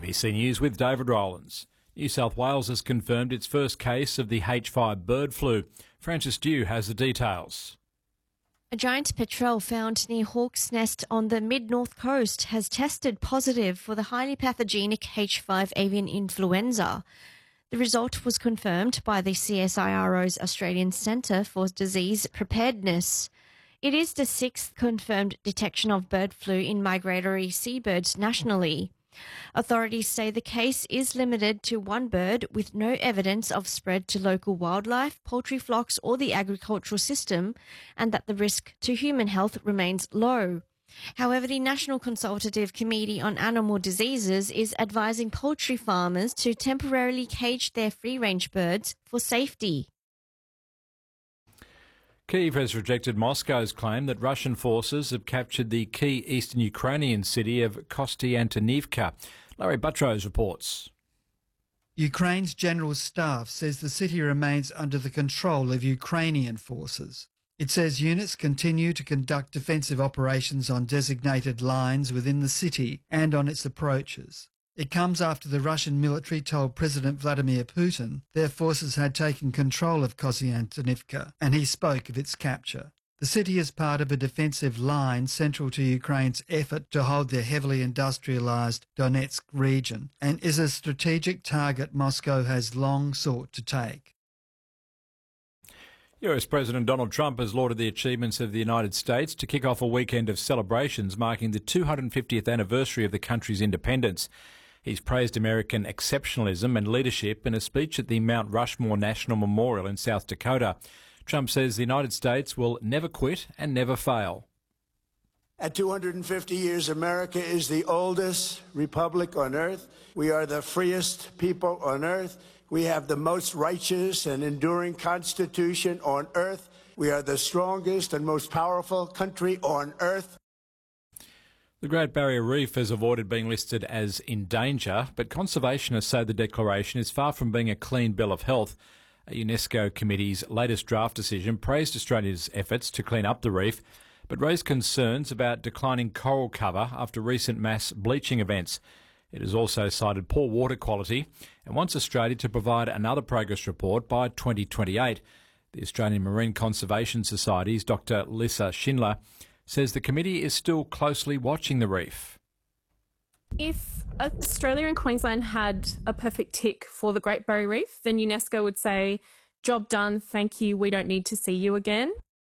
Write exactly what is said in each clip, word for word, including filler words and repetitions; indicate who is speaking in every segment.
Speaker 1: B C News with David Rowlands. New South Wales has confirmed its first case of the H five bird flu. Francis Dew has the details.
Speaker 2: A giant petrel found near Hawk's Nest on the mid-north coast has tested positive for the highly pathogenic H five avian influenza. The result was confirmed by the C S I R O's Australian Centre for Disease Preparedness. It is the sixth confirmed detection of bird flu in migratory seabirds nationally. Authorities say the case is limited to one bird with no evidence of spread to local wildlife, poultry flocks or the agricultural system, and that the risk to human health remains low. However, the National Consultative Committee on Animal Diseases is advising poultry farmers to temporarily cage their free-range birds for safety.
Speaker 1: Kyiv has rejected Moscow's claim that Russian forces have captured the key eastern Ukrainian city of Kostiantynivka. Larry Buttrose reports.
Speaker 3: Ukraine's General Staff says the city remains under the control of Ukrainian forces. It says units continue to conduct defensive operations on designated lines within the city and on its approaches. It comes after the Russian military told President Vladimir Putin their forces had taken control of Kostiantynivka, and he spoke of its capture. The city is part of a defensive line central to Ukraine's effort to hold their heavily industrialised Donetsk region and is a strategic target Moscow has long sought to take.
Speaker 1: U S President Donald Trump has lauded the achievements of the United States to kick off a weekend of celebrations marking the two hundred fiftieth anniversary of the country's independence. He's praised American exceptionalism and leadership in a speech at the Mount Rushmore National Memorial in South Dakota. Trump says the United States will never quit and never fail.
Speaker 4: At two hundred fifty years, America is the oldest republic on earth. We are the freest people on earth. We have the most righteous and enduring constitution on earth. We are the strongest and most powerful country on earth.
Speaker 1: The Great Barrier Reef has avoided being listed as in danger, but conservationists say the declaration is far from being a clean bill of health. A UNESCO committee's latest draft decision praised Australia's efforts to clean up the reef, but raised concerns about declining coral cover after recent mass bleaching events. It has also cited poor water quality and wants Australia to provide another progress report by twenty twenty-eight. The Australian Marine Conservation Society's Doctor Lisa Schindler says the committee is still closely watching the reef.
Speaker 5: If Australia and Queensland had a perfect tick for the Great Barrier Reef, then UNESCO would say, job done, thank you, we don't need to see you again.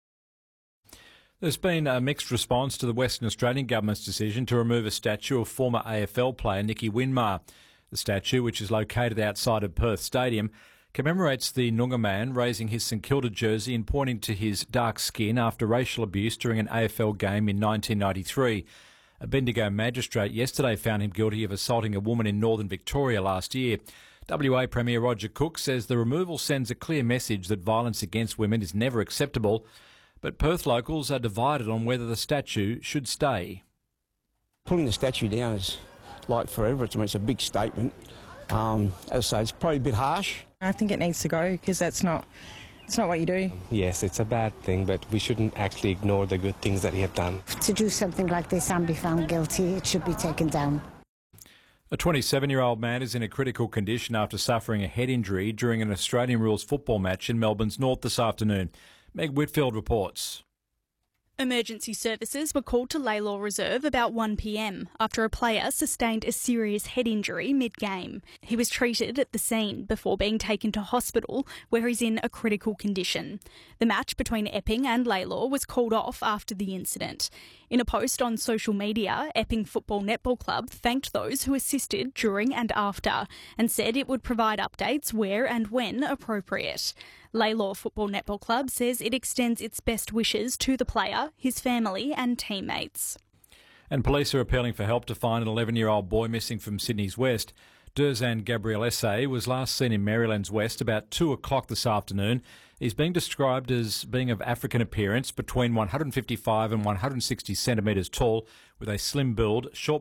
Speaker 1: There's been a mixed response to the Western Australian Government's decision to remove a statue of former A F L player Nicky Winmar. The statue, which is located outside of Perth Stadium, commemorates the Noongar man raising his St Kilda jersey and pointing to his dark skin after racial abuse during an A F L game in nineteen ninety-three. A Bendigo magistrate yesterday found him guilty of assaulting a woman in northern Victoria last year. W A Premier Roger Cook says the removal sends a clear message that violence against women is never acceptable, but Perth locals are divided on whether the statue should stay.
Speaker 6: Pulling the statue down is like forever. It's, I mean, it's a big statement. Um, as I say, it's probably a bit harsh.
Speaker 7: I think it needs to go because that's not, it's not what you do.
Speaker 8: Yes, it's a bad thing, but we shouldn't actually ignore the good things that he had done.
Speaker 9: To do something like this and be found guilty, it should be taken down.
Speaker 1: A twenty-seven-year-old man is in a critical condition after suffering a head injury during an Australian rules football match in Melbourne's north this afternoon. Meg Whitfield reports.
Speaker 10: Emergency services were called to Laylaw Reserve about one p m after a player sustained a serious head injury mid-game. He was treated at the scene before being taken to hospital where he's in a critical condition. The match between Epping and Laylaw was called off after the incident. In a post on social media, Epping Football Netball Club thanked those who assisted during and after and said it would provide updates where and when appropriate. Laylaw Football Netball Club says it extends its best wishes to the player, his family and teammates.
Speaker 1: And police are appealing for help to find an eleven-year-old boy missing from Sydney's west. Durzan Gabrielesse was last seen in Maryland's west about two o'clock this afternoon. He's being described as being of African appearance, between one hundred fifty-five and one hundred sixty centimetres tall, with a slim build, short